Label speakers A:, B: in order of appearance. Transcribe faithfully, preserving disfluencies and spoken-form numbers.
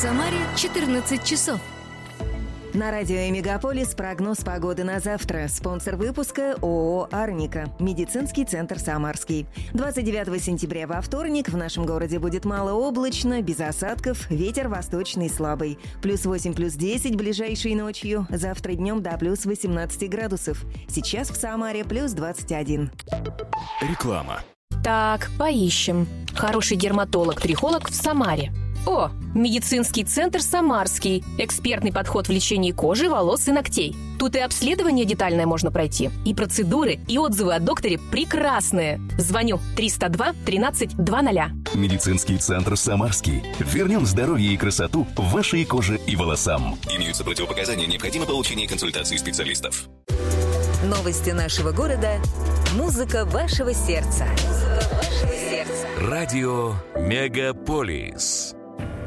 A: Самаре четырнадцать часов.
B: На радио «Мегаполис» прогноз погоды на завтра. Спонсор выпуска ООО «Арника». Медицинский центр «Самарский». двадцать девятого сентября во вторник в нашем городе будет малооблачно, без осадков, ветер восточный слабый. Плюс восемь, плюс десять ближайшей ночью. Завтра днем до плюс восемнадцать градусов. Сейчас в Самаре плюс двадцать один.
C: Реклама.
D: Так, поищем. Хороший дерматолог-трихолог в Самаре. О, медицинский центр «Самарский». Экспертный подход в лечении кожи, волос и ногтей. Тут и обследование детальное можно пройти, и процедуры, и отзывы о докторе прекрасные. Звоню триста два тринадцать двадцать.
C: Медицинский центр «Самарский». Вернем здоровье и красоту вашей коже и волосам.
E: Имеются противопоказания, необходимо получение консультации специалистов.
B: Новости нашего города. Музыка вашего сердца. Музыка вашего сердца.
F: Радио «Мегаполис».